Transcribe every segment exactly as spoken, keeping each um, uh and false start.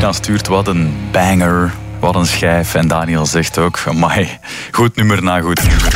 Tina stuurt wat een banger, wat een schijf. En Daniel zegt ook, amai, goed nummer na goed nummer.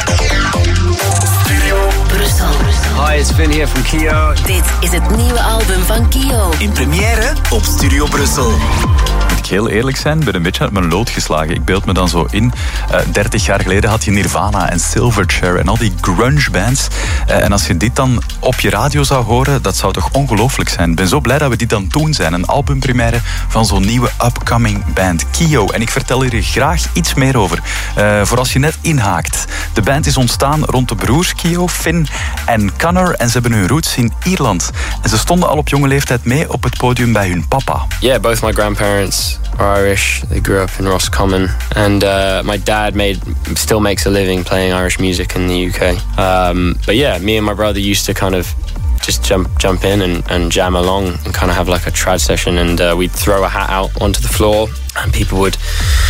Studio Brussel. Hi, it's Finn here from Kio. Dit is het nieuwe album van Kio. In première op Studio Brussel. Moet ik heel eerlijk zijn, ben een beetje uit mijn lood geslagen. Ik beeld me dan zo in. Uh, dertig jaar geleden had je Nirvana en Silverchair en al die grunge bands. Uh, en als je dit dan op je radio zou horen, dat zou toch ongelooflijk zijn. Ik ben zo blij dat we dit aan het doen zijn. Een albumpremière van zo'n nieuwe upcoming band, Kio. En ik vertel hier graag iets meer over. Uh, voor als je net inhaakt. De band is ontstaan rond de broers Kio, Finn en Connor. En ze hebben hun roots in Ierland. En ze stonden al op jonge leeftijd mee op het podium bij hun papa. Yeah, both my grandparents are Irish. They grew up in Roscommon, and uh, my dad made still makes a living playing Irish music in the U K. Um, but yeah, me and my brother used to kind of just jump jump in and, and jam along and kind of have like a trad session, and uh, we'd throw a hat out onto the floor, and people would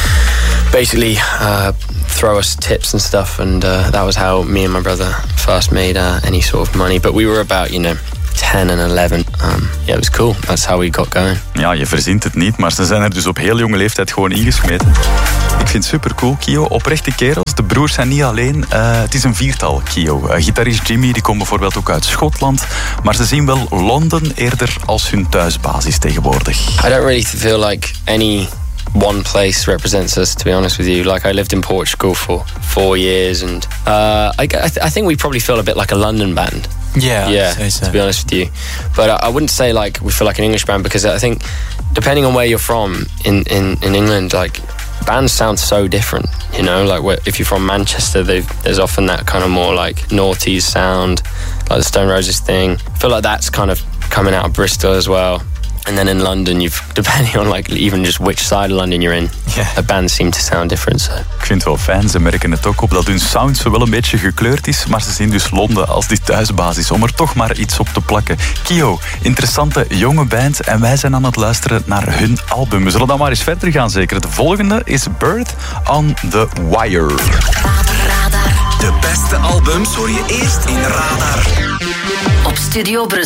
basically uh, throw us tips and stuff, and uh, that was how me and my brother first made uh, any sort of money. But we were about, you know, ten and eleven. Um, yeah, it was cool. That's how we got going. Ja, je verzint het niet, maar ze zijn er dus op heel jonge leeftijd gewoon ingesmeten. Ik vind het super cool, Kio. Oprechte kerels. De broers zijn niet alleen. Uh, het is een viertal, Kio. Uh, gitarist Jimmy, die komt bijvoorbeeld ook uit Schotland. Maar ze zien wel Londen eerder als hun thuisbasis tegenwoordig. I don't really feel like any one place represents us, to be honest with you. Like, I lived in Portugal for four years, and uh, I, I, th- I think we probably feel a bit like a London band. Yeah, yeah, I'd say so. To be honest with you. But I, I wouldn't say like we feel like an English band, because I think depending on where you're from in, in, in England, like bands sound so different, you know, like where, if you're from Manchester, there's often that kind of more like noughties sound, like the Stone Roses thing. I feel like that's kind of coming out of Bristol as well. And then in London, you've depending on like even just which side of London you're in, yeah. The bands seem to sound different. So. Ik vind het wel fijn, ze merken het ook op dat hun sound zo wel een beetje gekleurd is, maar ze zien dus Londen als die thuisbasis, om er toch maar iets op te plakken. Kio, interessante jonge band, en wij zijn aan het luisteren naar hun album. We zullen dan maar eens verder gaan zeker. De volgende is Birth on the Wire. De beste albums hoor je eerst in Radar. Op Studio Brussel.